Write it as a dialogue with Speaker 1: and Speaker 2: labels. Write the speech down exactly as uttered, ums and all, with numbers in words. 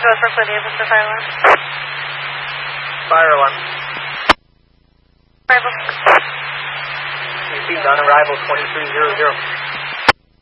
Speaker 1: Go for Flynn, Mister Fire Alarm.
Speaker 2: Fire alarm.
Speaker 1: Arrival.
Speaker 2: Received on arrival twenty-three zero zero.